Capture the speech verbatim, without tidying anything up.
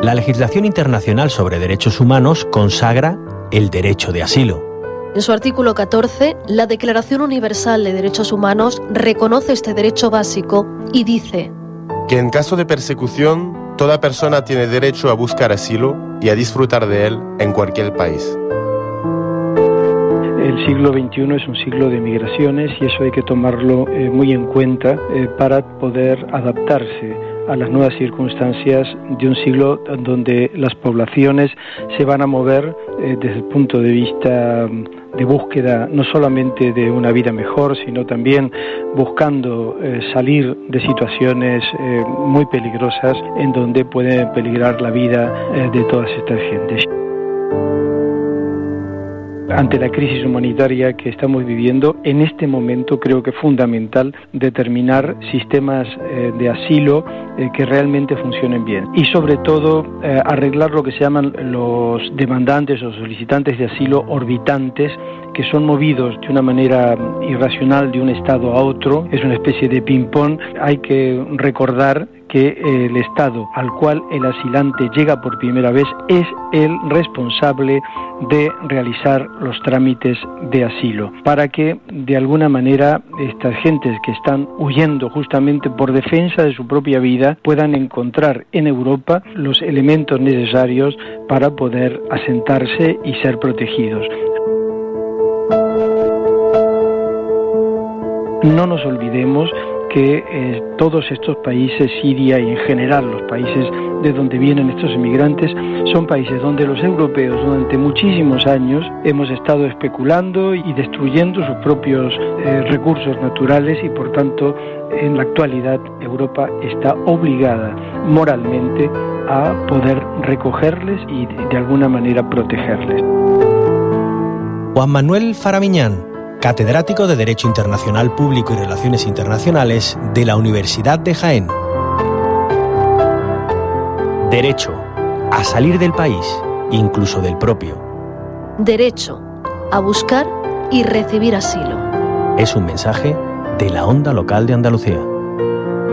La legislación internacional sobre derechos humanos consagra el derecho de asilo. En su artículo catorce, la Declaración Universal de Derechos Humanos reconoce este derecho básico y dice que en caso de persecución, toda persona tiene derecho a buscar asilo y a disfrutar de él en cualquier país. El siglo veintiuno es un siglo de migraciones y eso hay que tomarlo eh, muy en cuenta eh, para poder adaptarse a las nuevas circunstancias de un siglo donde las poblaciones se van a mover eh, desde el punto de vista de búsqueda no solamente de una vida mejor, sino también buscando eh, salir de situaciones eh, muy peligrosas en donde puede peligrar la vida eh, de todas estas gentes. Ante la crisis humanitaria que estamos viviendo, en este momento creo que es fundamental determinar sistemas eh, de asilo eh, que realmente funcionen bien y sobre todo eh, arreglar lo que se llaman los demandantes o solicitantes de asilo orbitantes, que son movidos de una manera irracional de un estado a otro. Es una especie de ping-pong. Hay que recordar que el Estado al cual el asilante llega por primera vez es el responsable de realizar los trámites de asilo, para que de alguna manera estas gentes que están huyendo justamente por defensa de su propia vida puedan encontrar en Europa los elementos necesarios para poder asentarse y ser protegidos. No nos olvidemos que eh, todos estos países, Siria y en general los países de donde vienen estos inmigrantes, son países donde los europeos durante muchísimos años hemos estado especulando y destruyendo sus propios eh, recursos naturales y por tanto en la actualidad Europa está obligada moralmente a poder recogerles y de, de alguna manera protegerles. Juan Manuel Faramiñán, catedrático de Derecho Internacional Público y Relaciones Internacionales de la Universidad de Jaén. Derecho a salir del país, incluso del propio. Derecho a buscar y recibir asilo. Es un mensaje de la Onda Local de Andalucía.